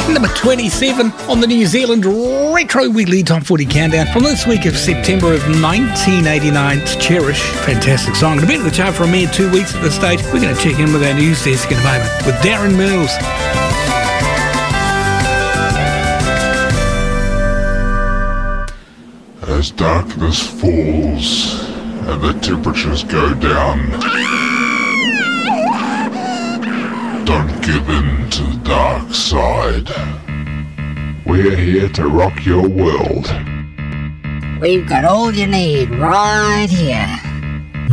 Number 27 on the New Zealand Retro Weekly Top 40 Countdown from this week of September of 1989. It's Cherish. Fantastic song. And a bit of the chart for a mere 2 weeks at this stage. We're going to check in with our news desk in a moment with Darren Mills. As darkness falls and the temperatures go down, don't give in to the dark side. We're here to rock your world. We've got all you need right here.